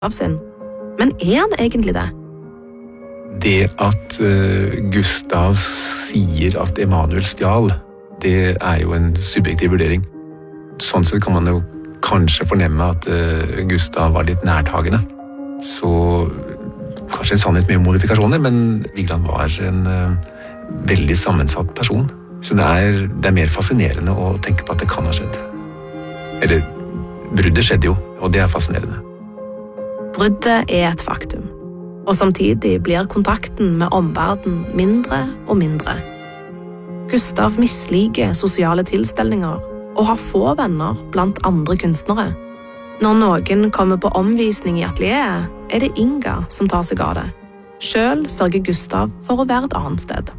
Gustav sin. Men han egentlig det? Det at Gustav sier at Emanuel stjal, det jo en subjektiv vurdering. Sånn sett kan man jo kanskje fornemme at Gustav var litt nærtagende. Så kanskje en sannhet med modifikasjoner, men Vigeland var en veldig sammensatt person. Så det mer fascinerende å tenke på at det kan ha skjedd. Eller, bruddet skjedde jo, og det fascinerende. Bruddet et faktum, og samtidig blir kontakten med omverdenen mindre og mindre. Gustav misliker sosiale tilstelninger og har få venner blant andre kunstnere. Når noen kommer på omvisning i atelieret, det Inga som tar seg av det. Selv sørger Gustav for å være et annet sted.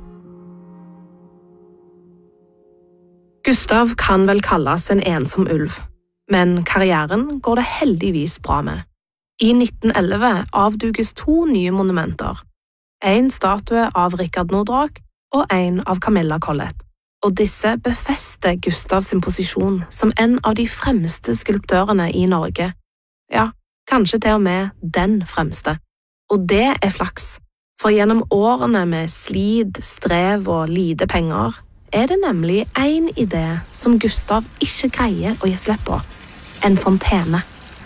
Gustav kan vel kalles en ensom ulv, men karrieren går det heldigvis bra med. I 1911 avduges 2 nye monumenter. En statue av Rikard Nordraak og en av Camilla Collett. Og disse befester Gustav sin posisjon som en av de fremste skulptørene i Norge. Ja, kanskje til og med den fremste. Og det flaks, for gjennom årene med slid, strev og lite penger, det nemlig en idé som Gustav ikke greier å gi slipp på. En fontene.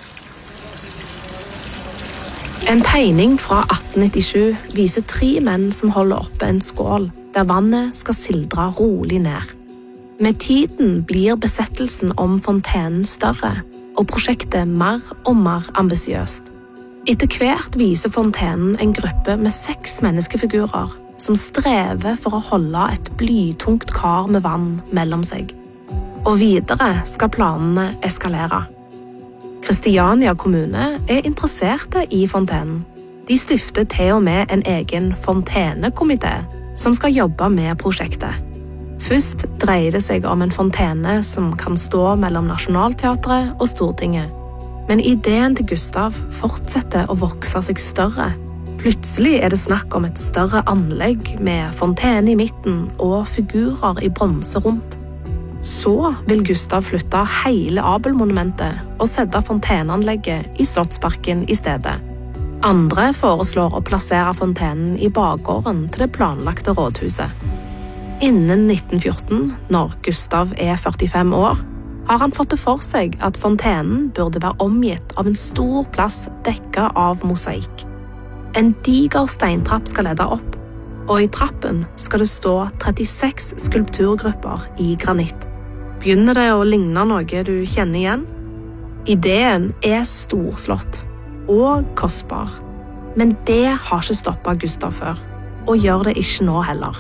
En tegning fra 1897 viser 3 menn som holder oppe en skål, der vannet skal sildre rolig ned. Med tiden blir besettelsen om fontenen større, og prosjektet mer og mer ambisiøst. Etter hvert viser fontenen en gruppe med 6 menneskefigurer, som strever for å holde et blytungt kar med vann mellom seg. Og videre skal planene eskalere. Kristiania kommune interesserte i fontenen. De stifter til og med en egen fontenekomité som skal jobbe med prosjektet. Først dreier det seg om en fontene som kan stå mellom Nationaltheatret og Stortinget. Men ideen til Gustav fortsetter å vokse seg større. Plutselig det snakk om et større anlegg med fontene i midten og figurer i bronse rundt. Så vil Gustav flytte hele Abelmonumentet og sette fonteneanlegget i Slottsparken i stedet. Andre foreslår å plassere fontenen i bakgården til det planlagte rådhuset. Innen 1914, når Gustav 45 år, har han fått det for seg at fontenen burde være omgitt av en stor plass dekket av mosaikk. En diger steintrapp skal lede opp, og i trappen skal det stå 36 skulpturgrupper i granitt. Begynner det å ligne noe du kjenner igjen? Ideen storslått og kostbar, men det har ikke stoppet Gustav før, og gjør det ikke nå heller.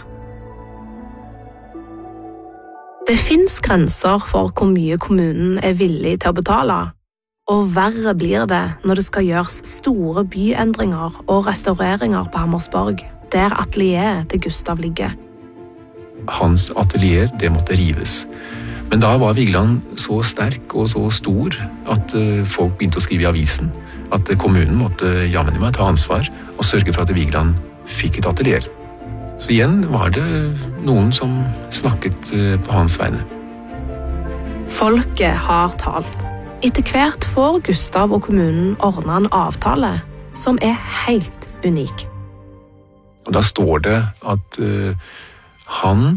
Det finnes grenser for hvor mye kommunen villig til å betale, og verre blir det når det skal gjøres store byendringer og restaureringer på Hammersborg, der atelieret til Gustav ligger. Hans atelier, det måtte rives. Men da var Vigeland så sterk og så stor at folk begynte å skrive i avisen at kommunen måtte jammen meg ta ansvar og sørge for at Vigeland fikk et atelier. Så igjen var det noen som snakket på hans vegne. Folket har talt. Etter hvert får Gustav og kommunen ordnet en avtale som helt unik. Og da står det at han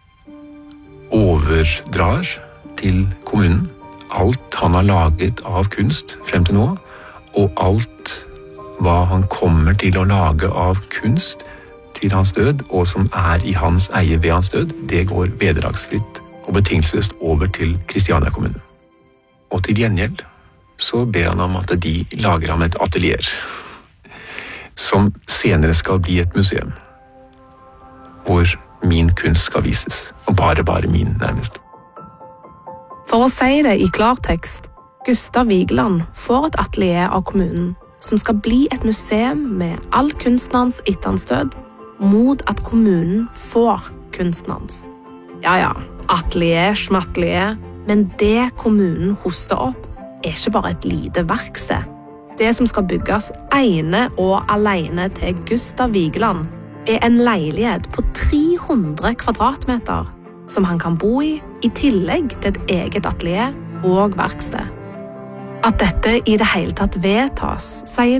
overdrar til kommunen alt han har laget av kunst frem til nå, og alt hva han kommer til å lage av kunst til hans død, og som i hans eie ved hans død, det går vederlagsfritt og betingelsesløst over til Kristiania kommune. Og til gjengjeld så ber han om at de lager ham et atelier, som senere skal bli et museum, hvor min kunst skal vises, og bare min nærmest. For å si det i klartekst, Gustav Vigeland får et atelier av kommunen, som skal bli et museum med all kunsten hans etter hans død, mot at kommunen får kunsten hans. Ja, atelier, smatelier, men det kommunen hoster opp, ikke bare et lite verksted. Det som skal bygges ene og alene til Gustav Vigeland, en leilighet på 300 kvadratmeter, som han kan bo i tillegg til et eget atelier og verksted. At dette i det hele tatt vedtas, sier